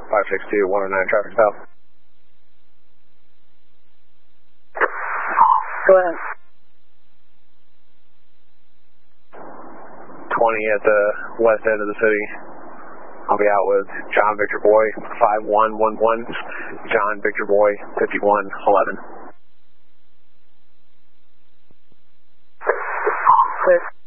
562, 109 traffic south. Go ahead. 20 at the west end of the city. I'll be out with John Victor Boy, 5111, John Victor Boy, 5111. Clear.